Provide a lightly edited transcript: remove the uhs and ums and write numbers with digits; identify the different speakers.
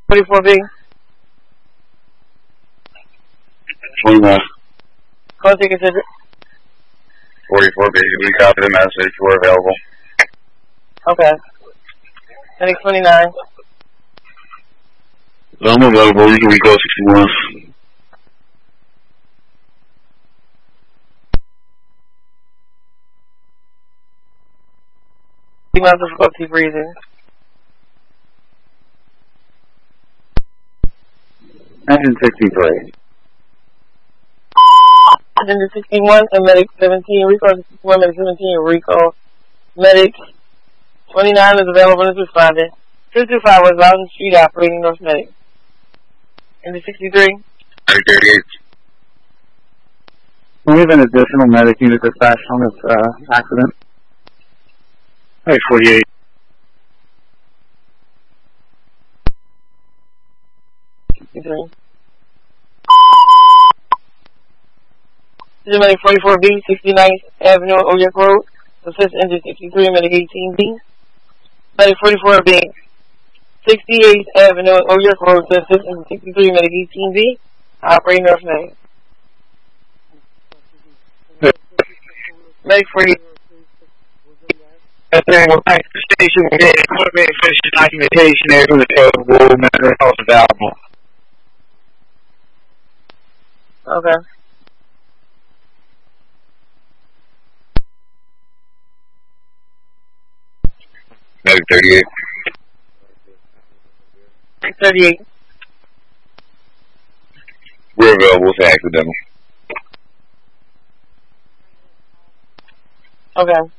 Speaker 1: 44B.
Speaker 2: 21.
Speaker 1: Call ticket ticket.
Speaker 2: 44B, we copy the message. We're available.
Speaker 1: Okay. Medic 29.
Speaker 2: I'm available. You can recall 61.
Speaker 1: Female difficulty breathing.
Speaker 2: 163.
Speaker 1: Agenda 61 and Medic 17. Recall 61, Medic 17. Recall. Medic 29 is available as responding. 225 was out in the street operating North Medic. Agenda 63.
Speaker 2: Medic 38.
Speaker 3: We have an additional medic unit dispatched on this accident. Medic 48.
Speaker 1: This is Medic 44B, 69th Avenue, Oyek Road. Assist Engine 63, Medic 18B. Medic 44B, 68th Avenue, Oyek Road. Assist Engine 63, Medic 18B. Operating North Medic. Medic 40.
Speaker 3: We're back to the station. We're getting equipment, finishing documentation there from the total mental health available.
Speaker 1: Okay.
Speaker 2: Medic 38.
Speaker 1: Medic 38.
Speaker 2: We're available to accidental.
Speaker 1: Okay.